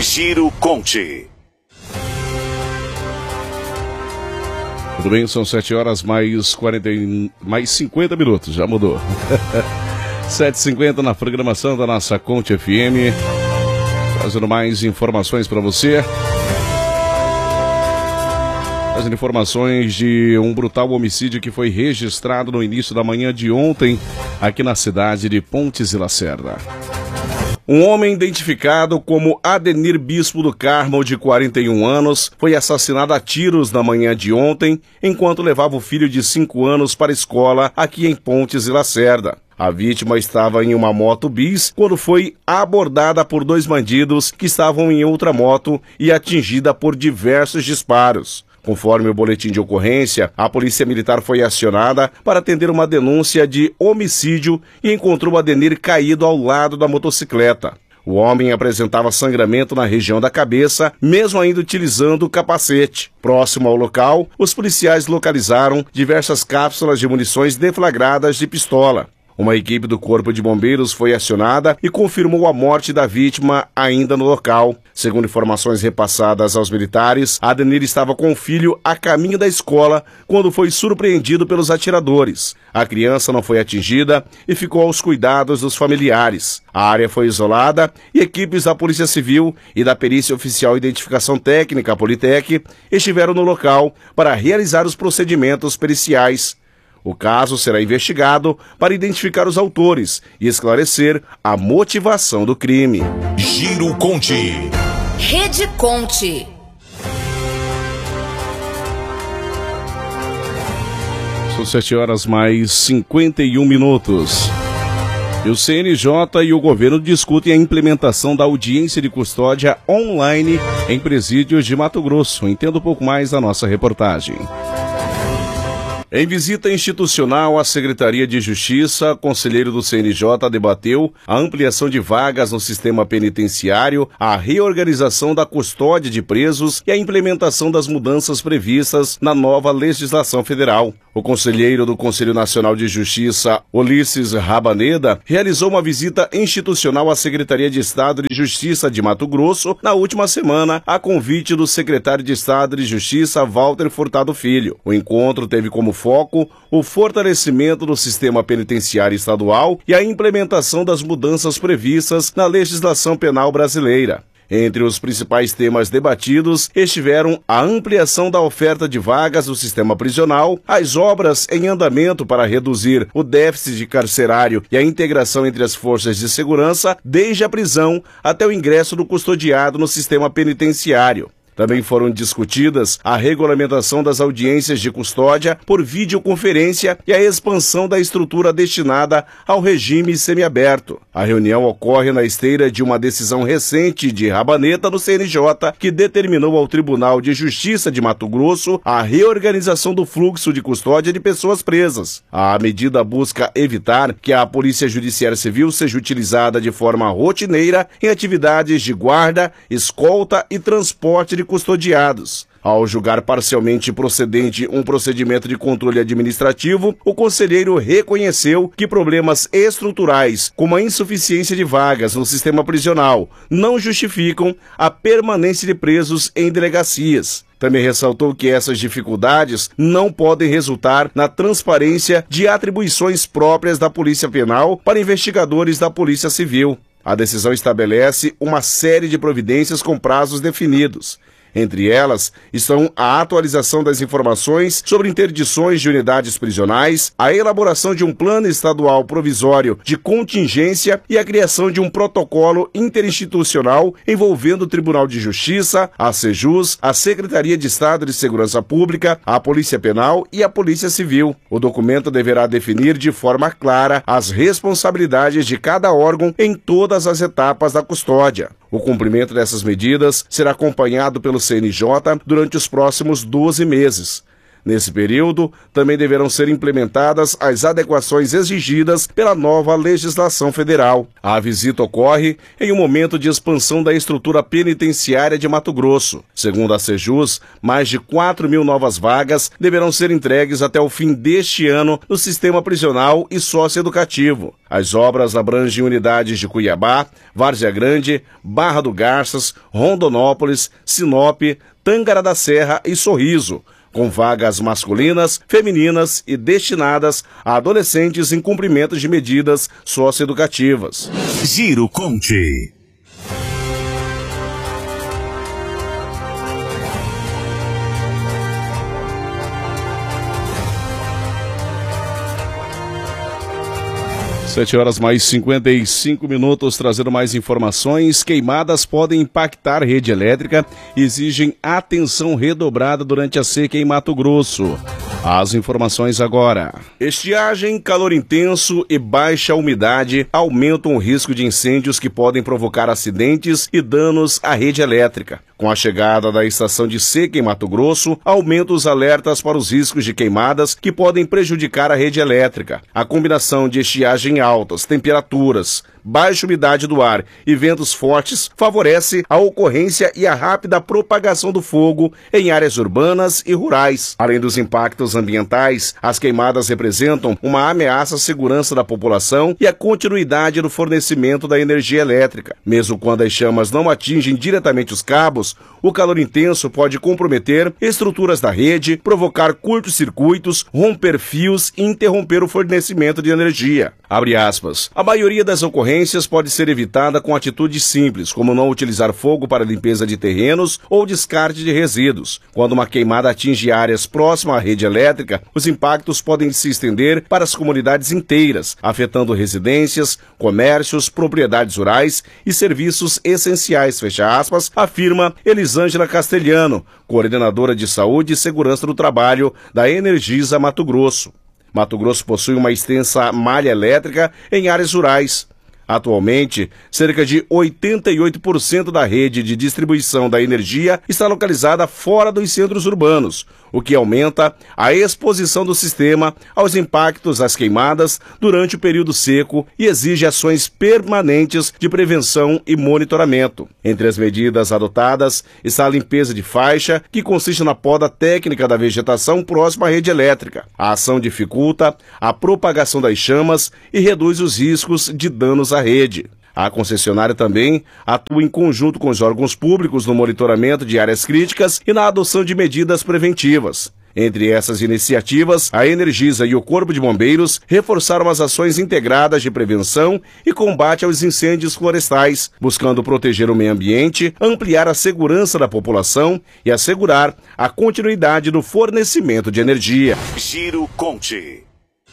Giro Conte. Tudo bem, são 7 horas mais 50 minutos, já mudou. 7h50 na programação da nossa Conte FM. Trazendo mais informações para você. Trazendo informações de um brutal homicídio que foi registrado no início da manhã de ontem, aqui na cidade de Pontes e Lacerda. Um homem identificado como Adenir Bispo do Carmo, de 41 anos, foi assassinado a tiros na manhã de ontem, enquanto levava o filho de 5 anos para a escola aqui em Pontes e Lacerda. A vítima estava em uma moto bis quando foi abordada por 2 bandidos que estavam em outra moto e atingida por diversos disparos. Conforme o boletim de ocorrência, a Polícia Militar foi acionada para atender uma denúncia de homicídio e encontrou Adenir caído ao lado da motocicleta. O homem apresentava sangramento na região da cabeça, mesmo ainda utilizando o capacete. Próximo ao local, os policiais localizaram diversas cápsulas de munições deflagradas de pistola. Uma equipe do Corpo de Bombeiros foi acionada e confirmou a morte da vítima ainda no local. Segundo informações repassadas aos militares, Adenir estava com o filho a caminho da escola quando foi surpreendido pelos atiradores. A criança não foi atingida e ficou aos cuidados dos familiares. A área foi isolada e equipes da Polícia Civil e da Perícia Oficial Identificação Técnica, Politec, estiveram no local para realizar os procedimentos periciais. O caso será investigado para identificar os autores e esclarecer a motivação do crime. Giro Conte. Rede Conte. São 7 horas mais 51 minutos. E o CNJ e o governo discutem a implementação da audiência de custódia online em presídios de Mato Grosso. Entenda um pouco mais da nossa reportagem. Em visita institucional à Secretaria de Justiça, conselheiro do CNJ debateu a ampliação de vagas no sistema penitenciário, a reorganização da custódia de presos e a implementação das mudanças previstas na nova legislação federal. O conselheiro do Conselho Nacional de Justiça, Ulisses Rabaneda, realizou uma visita institucional à Secretaria de Estado de Justiça de Mato Grosso na última semana, a convite do secretário de Estado de Justiça, Walter Furtado Filho. O encontro teve como foco o fortalecimento do sistema penitenciário estadual e a implementação das mudanças previstas na legislação penal brasileira. Entre os principais temas debatidos estiveram a ampliação da oferta de vagas do sistema prisional, as obras em andamento para reduzir o déficit carcerário e a integração entre as forças de segurança, desde a prisão até o ingresso do custodiado no sistema penitenciário. Também foram discutidas a regulamentação das audiências de custódia por videoconferência e a expansão da estrutura destinada ao regime semiaberto. A reunião ocorre na esteira de uma decisão recente de Rabaneda no CNJ, que determinou ao Tribunal de Justiça de Mato Grosso a reorganização do fluxo de custódia de pessoas presas. A medida busca evitar que a Polícia Judiciária Civil seja utilizada de forma rotineira em atividades de guarda, escolta e transporte de custodiados. Ao julgar parcialmente procedente um procedimento de controle administrativo, o conselheiro reconheceu que problemas estruturais, como a insuficiência de vagas no sistema prisional, não justificam a permanência de presos em delegacias. Também ressaltou que essas dificuldades não podem resultar na transparência de atribuições próprias da Polícia Penal para investigadores da Polícia Civil. A decisão estabelece uma série de providências com prazos definidos. Entre elas estão a atualização das informações sobre interdições de unidades prisionais, a elaboração de um plano estadual provisório de contingência e a criação de um protocolo interinstitucional envolvendo o Tribunal de Justiça, a Sejus, a Secretaria de Estado de Segurança Pública, a Polícia Penal e a Polícia Civil. O documento deverá definir de forma clara as responsabilidades de cada órgão em todas as etapas da custódia. O cumprimento dessas medidas será acompanhado pelo CNJ durante os próximos 12 meses. Nesse período, também deverão ser implementadas as adequações exigidas pela nova legislação federal. A visita ocorre em um momento de expansão da estrutura penitenciária de Mato Grosso. Segundo a Sejus, mais de 4.000 novas vagas deverão ser entregues até o fim deste ano no sistema prisional e socioeducativo. As obras abrangem unidades de Cuiabá, Várzea Grande, Barra do Garças, Rondonópolis, Sinop, Tângara da Serra e Sorriso, com vagas masculinas, femininas e destinadas a adolescentes em cumprimento de medidas socioeducativas. Giro Conte. Sete horas mais 55 minutos, trazendo mais informações. Queimadas podem impactar rede elétrica e exigem atenção redobrada durante a seca em Mato Grosso. As informações agora. Estiagem, calor intenso e baixa umidade aumentam o risco de incêndios que podem provocar acidentes e danos à rede elétrica. Com a chegada da estação de seca em Mato Grosso, aumentam os alertas para os riscos de queimadas que podem prejudicar a rede elétrica. A combinação de estiagem altas, temperaturas, baixa umidade do ar e ventos fortes favorece a ocorrência e a rápida propagação do fogo em áreas urbanas e rurais. Além dos impactos ambientais, as queimadas representam uma ameaça à segurança da população e à continuidade do fornecimento da energia elétrica. Mesmo quando as chamas não atingem diretamente os cabos, o calor intenso pode comprometer estruturas da rede, provocar curtos-circuitos, romper fios e interromper o fornecimento de energia. Abre aspas. A maioria das ocorrências pode ser evitada com atitudes simples, como não utilizar fogo para limpeza de terrenos ou descarte de resíduos. Quando uma queimada atinge áreas próximas à rede elétrica, os impactos podem se estender para as comunidades inteiras, afetando residências, comércios, propriedades rurais e serviços essenciais, fecha aspas, afirma Elisângela Castelhano, coordenadora de Saúde e Segurança do Trabalho da Energisa Mato Grosso. Mato Grosso possui uma extensa malha elétrica em áreas rurais. Atualmente, cerca de 88% da rede de distribuição da energia está localizada fora dos centros urbanos, o que aumenta a exposição do sistema aos impactos das queimadas durante o período seco e exige ações permanentes de prevenção e monitoramento. Entre as medidas adotadas está a limpeza de faixa, que consiste na poda técnica da vegetação próxima à rede elétrica. A ação dificulta a propagação das chamas e reduz os riscos de danos à rede. A concessionária também atua em conjunto com os órgãos públicos no monitoramento de áreas críticas e na adoção de medidas preventivas. Entre essas iniciativas, a Energisa e o Corpo de Bombeiros reforçaram as ações integradas de prevenção e combate aos incêndios florestais, buscando proteger o meio ambiente, ampliar a segurança da população e assegurar a continuidade do fornecimento de energia. Giro Conte.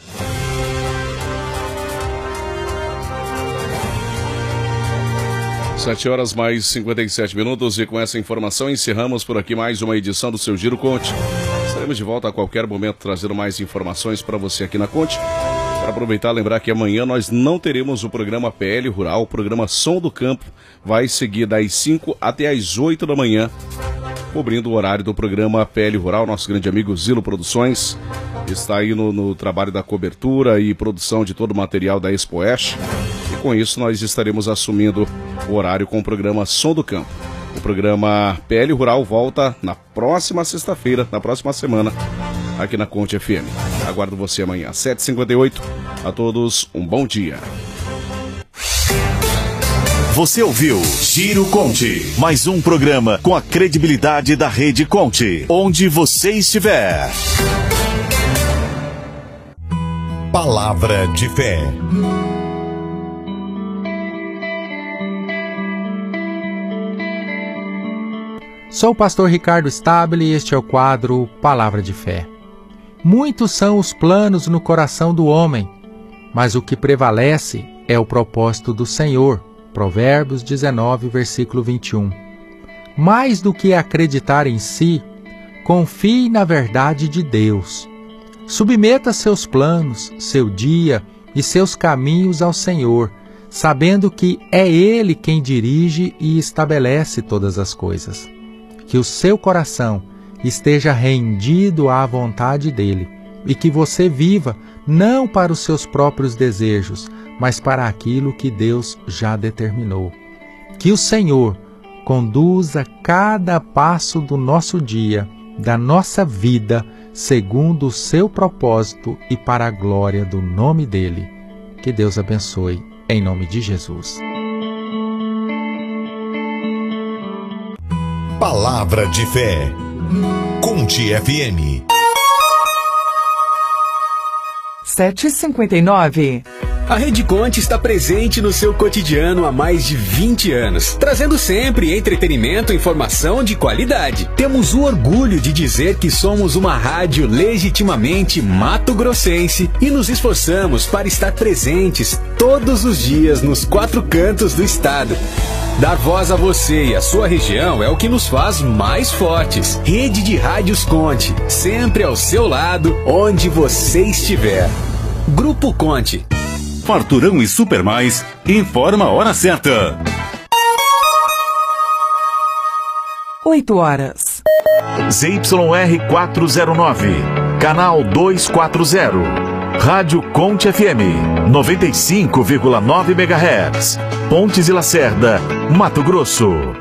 Sete horas mais 57 minutos e com essa informação encerramos por aqui mais uma edição do seu Giro Conte. Estaremos de volta a qualquer momento trazendo mais informações para você aqui na Conte. Para aproveitar e lembrar que amanhã nós não teremos o programa PL Rural, o programa Som do Campo vai seguir das 5 até as 8 da manhã, cobrindo o horário do programa PL Rural. Nosso grande amigo Zilo Produções está aí no trabalho da cobertura e produção de todo o material da Expo Oeste. E com isso nós estaremos assumindo o horário com o programa Som do Campo. O programa PL Rural volta na próxima sexta-feira, na próxima semana, aqui na Conte FM. Aguardo você amanhã, 7h58. A todos, um bom dia. Você ouviu Giro Conte, mais um programa com a credibilidade da Rede Conte, onde você estiver. Palavra de fé. Sou o pastor Ricardo Stabile e este é o quadro Palavra de Fé. Muitos são os planos no coração do homem, mas o que prevalece é o propósito do Senhor. Provérbios 19, versículo 21. Mais do que acreditar em si, confie na verdade de Deus. Submeta seus planos, seu dia e seus caminhos ao Senhor, sabendo que é Ele quem dirige e estabelece todas as coisas. Que o seu coração esteja rendido à vontade dele e que você viva não para os seus próprios desejos, mas para aquilo que Deus já determinou. Que o Senhor conduza cada passo do nosso dia, da nossa vida, segundo o seu propósito e para a glória do nome dele. Que Deus abençoe, em nome de Jesus. Palavra de fé. Conte FM. 7h59. A Rede Conte está presente no seu cotidiano há mais de 20 anos, trazendo sempre entretenimento e informação de qualidade. Temos o orgulho de dizer que somos uma rádio legitimamente mato-grossense e nos esforçamos para estar presentes todos os dias nos 4 cantos do estado. Dar voz a você e a sua região é o que nos faz mais fortes. Rede de Rádios Conte, sempre ao seu lado, onde você estiver. Grupo Conte. Farturão e Super Mais informa a hora certa. 8h. ZYR 409, canal 240. Rádio Conte FM, 95,9 MHz. Pontes e Lacerda, Mato Grosso.